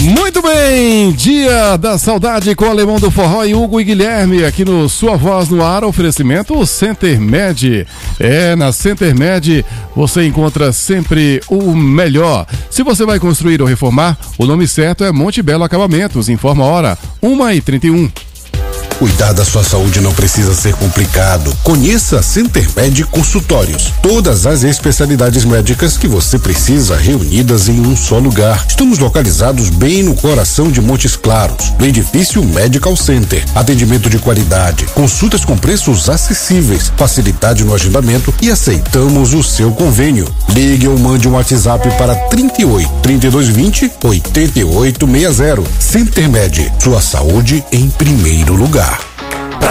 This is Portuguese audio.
Muito bem, Dia da Saudade com o Alemão do Forró e Hugo e Guilherme aqui no Sua Voz no Ar, oferecimento Center Med. Na Center Med você encontra sempre o melhor. Se você vai construir ou reformar, o nome certo é Monte Belo Acabamentos. Informa a hora, 1h31. Cuidar da sua saúde não precisa ser complicado. Conheça a Center Med Consultórios. Todas as especialidades médicas que você precisa reunidas em um só lugar. Estamos localizados bem no coração de Montes Claros, no edifício Medical Center. Atendimento de qualidade, consultas com preços acessíveis, facilidade no agendamento e aceitamos o seu convênio. Ligue ou mande um WhatsApp para 38 3220 8860. Center Med, sua saúde em primeiro lugar.